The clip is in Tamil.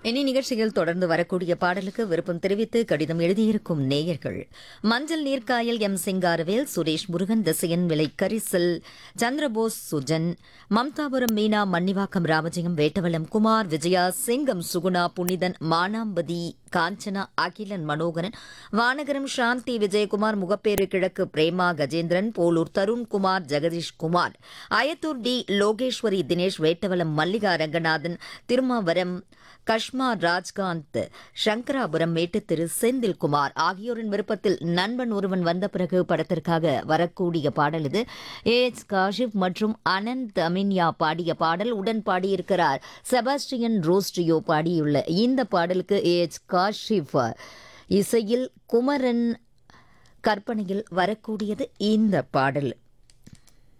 இனி நிகழ்ச்சியில் தொடர்ந்து வரக்கூடிய பாடலுக்கு விருப்பம் தெரிவித்து கடிதம் எழுதியிருக்கும் நேயர்கள் மஞ்சள் நீர்க்காயல் எம் சிங்காரவேல், சுரேஷ் முருகன், திசையன் விலை கரிசல், சந்திரபோஸ் சுஜன், மம்தாபுரம் மீனா, மன்னிவாக்கம் ராமஜெயம், வேட்டவலம் குமார், விஜயா, சிங்கம் சுகுணா, புனிதன், மானாம்பதி, காஞ்சனா, அகிலன் மனோகரன், வானகரம் சாந்தி, விஜயகுமார், முகப்பேறு கிழக்கு பிரேமா, கஜேந்திரன், போலூர் தருண்குமார், ஜெகதீஷ் குமார், அயத்தூர் டி லோகேஸ்வரி, தினேஷ், வேட்டவலம் மல்லிகா ரங்கநாதன், திருமாவரம் கஷ்மா, ராஜ்காந்த், சங்கராபுரம் மேட்டு திரு செந்தில்குமார் ஆகியோரின் விருப்பத்தில் நண்பன் ஒருவன் வந்த பிறகு படத்திற்காக வரக்கூடிய பாடல் இது. ஏஎச் காஷிப் மற்றும் அனந்த் அமின்யா பாடிய பாடல். உடன் பாடியிருக்கிறார் செபாஸ்டியன் ரோஸ்ட்ரியோ. பாடியுள்ள இந்த பாடலுக்கு ஏஎச் காஷிப் இசையில் குமரன் கற்பனையில் வரக்கூடியது இந்த பாடல்.